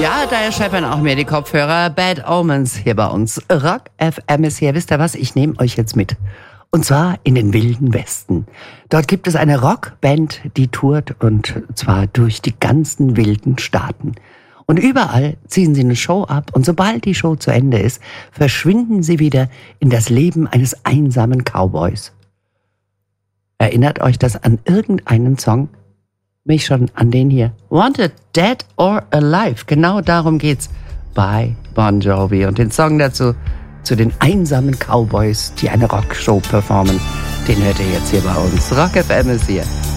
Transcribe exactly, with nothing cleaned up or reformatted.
Ja, da scheppern auch mir die Kopfhörer. Bad Omens hier bei uns. Rock F M ist hier. Wisst ihr was? Ich nehme euch jetzt mit. Und zwar in den wilden Westen. Dort gibt es eine Rockband, die tourt, und zwar durch die ganzen wilden Staaten. Und überall ziehen sie eine Show ab, und sobald die Show zu Ende ist, verschwinden sie wieder in das Leben eines einsamen Cowboys. Erinnert euch das an irgendeinen Song? Mich schon an den hier. Wanted, Dead or Alive. Genau darum geht's bei Bon Jovi. Und den Song dazu, zu den einsamen Cowboys, die eine Rockshow performen, den hört ihr jetzt hier bei uns. Rock F M ist hier.